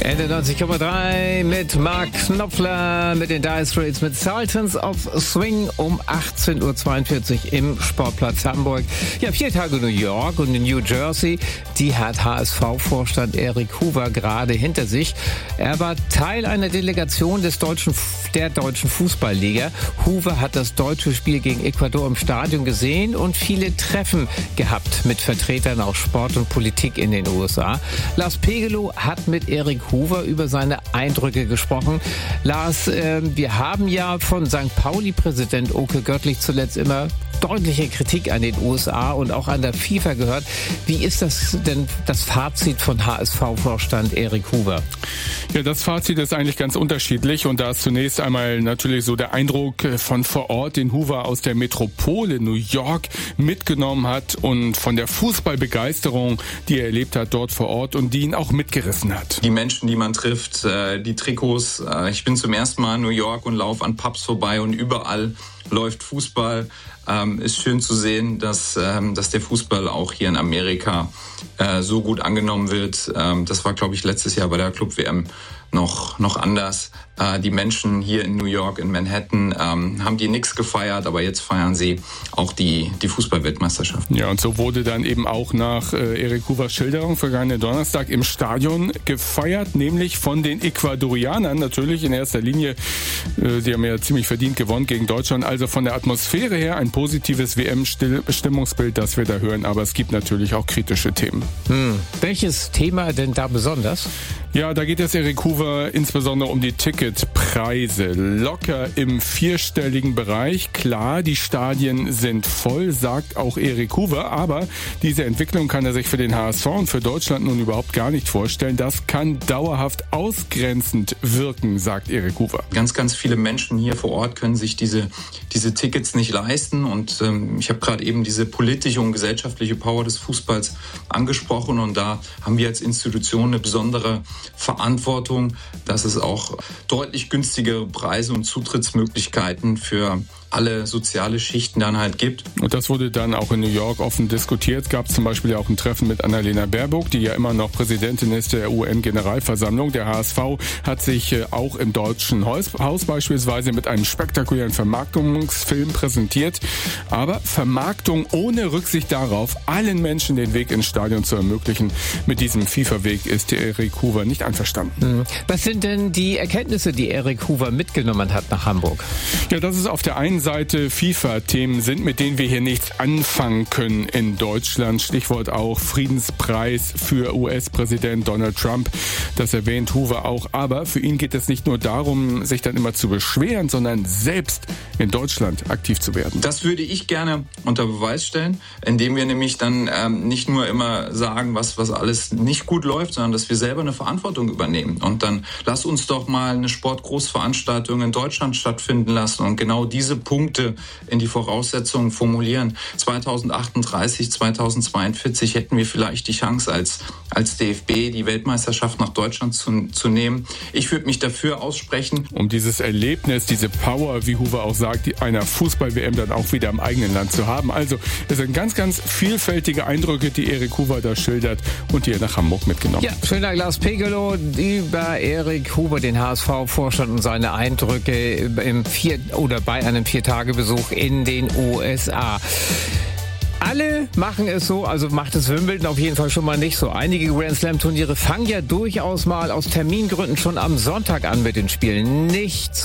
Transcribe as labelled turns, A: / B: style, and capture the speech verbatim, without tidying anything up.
A: Ende neunzig Komma drei mit Mark Knopfler, mit den Dire Straits, mit Sultans of Swing um achtzehn Uhr zweiundvierzig im Sportplatz Hamburg. Ja, vier Tage New York und in New Jersey, die hat H S V-Vorstand Erik Hoover gerade hinter sich. Er war Teil einer Delegation des deutschen, der deutschen Fußballliga. Hoover hat das deutsche Spiel gegen Ecuador im Stadion gesehen und viele Treffen gehabt mit Vertretern aus Sport und Politik in den U S A. Lars Pegelow hat mit Erik Hoover über seine Eindrücke gesprochen. Lars, äh, wir haben ja von Sankt Pauli-Präsident Oke Göttlich zuletzt immer deutliche Kritik an den U S A und auch an der FIFA gehört. Wie ist das denn das Fazit von H S V-Vorstand Erik Hoover?
B: Ja, das Fazit ist eigentlich ganz unterschiedlich und da ist zunächst einmal natürlich so der Eindruck von vor Ort, den Hoover aus der Metropole New York mitgenommen hat und von der Fußballbegeisterung, die er erlebt hat dort vor Ort und die ihn auch mitgerissen hat.
C: Die Menschen, die man trifft, die Trikots. Ich bin zum ersten Mal in New York und laufe an Pubs vorbei und überall läuft Fußball. Ähm, ist schön zu sehen, dass, ähm, dass der Fußball auch hier in Amerika äh, so gut angenommen wird. Ähm, das war, glaube ich, letztes Jahr bei der Club-W M noch, noch anders. Äh, die Menschen hier in New York, in Manhattan, ähm, haben die nix gefeiert, aber jetzt feiern sie auch die, die Fußball-Weltmeisterschaft.
B: Ja, und so wurde dann eben auch nach äh, Erik Hoovers Schilderung vergangenen Donnerstag im Stadion gefeiert, nämlich von den Ecuadorianern natürlich in erster Linie. Äh, die haben ja ziemlich verdient gewonnen gegen Deutschland, also von der Atmosphäre her ein positives W M-Stimmungsbild, das wir da hören, aber es gibt natürlich auch kritische Themen.
A: Hm. Welches Thema denn da besonders?
B: Ja, da geht es Erik Hoover insbesondere um die Ticketpreise. Locker im vierstelligen Bereich. Klar, die Stadien sind voll, sagt auch Erik Hoover, aber diese Entwicklung kann er sich für den H S V und für Deutschland nun überhaupt gar nicht vorstellen. Das kann dauerhaft ausgrenzend wirken, sagt Erik Hoover.
C: Ganz, ganz viele Menschen hier vor Ort können sich diese, diese Tickets nicht leisten und ähm, ich habe gerade eben diese politische und gesellschaftliche Power des Fußballs angesprochen und da haben wir als Institution eine besondere Verantwortung, dass es auch deutlich günstigere Preise und Zutrittsmöglichkeiten für alle soziale Schichten dann halt gibt.
B: Und das wurde dann auch in New York offen diskutiert. Es gab zum Beispiel auch ein Treffen mit Annalena Baerbock, die ja immer noch Präsidentin ist der U N-Generalversammlung. Der H S V hat sich auch im Deutschen Haus beispielsweise mit einem spektakulären Vermarktungsfilm präsentiert. Aber Vermarktung ohne Rücksicht darauf, allen Menschen den Weg ins Stadion zu ermöglichen, mit diesem FIFA-Weg ist Erik Hoover nicht einverstanden.
A: Was sind denn die Erkenntnisse, die Erik Hoover mitgenommen hat nach Hamburg?
B: Ja, das ist auf der einen Seite FIFA-Themen sind, mit denen wir hier nichts anfangen können in Deutschland. Stichwort auch Friedenspreis für U S-Präsident Donald Trump. Das erwähnt Hoover auch. Aber für ihn geht es nicht nur darum, sich dann immer zu beschweren, sondern selbst in Deutschland aktiv zu werden.
C: Das würde ich gerne unter Beweis stellen, indem wir nämlich dann ähm, nicht nur immer sagen, was, was alles nicht gut läuft, sondern dass wir selber eine Verantwortung übernehmen. Und dann lass uns doch mal eine Sportgroßveranstaltung in Deutschland stattfinden lassen und genau diese Punkte in die Voraussetzungen formulieren. zweitausendachtunddreißig, zweitausendzweiundvierzig hätten wir vielleicht die Chance als, als D F B die Weltmeisterschaft nach Deutschland zu, zu nehmen. Ich würde mich dafür aussprechen.
B: Um dieses Erlebnis, diese Power, wie Hoover auch sagt, einer Fußball-W M dann auch wieder im eigenen Land zu haben. Also es sind ganz, ganz vielfältige Eindrücke, die Erik Hoover da schildert und die er nach Hamburg mitgenommen
A: ja,
B: hat.
A: Schönen Dank, Lars Pegelow, über Erik Hoover, den H S V-Vorstand und seine Eindrücke im vier oder bei einem Vier-Tage-Besuch in den U S A. Alle machen es so, also macht es Wimbledon auf jeden Fall schon mal nicht so. Einige Grand Slam Turniere fangen ja durchaus mal aus Termingründen schon am Sonntag an mit den Spielen. Nicht so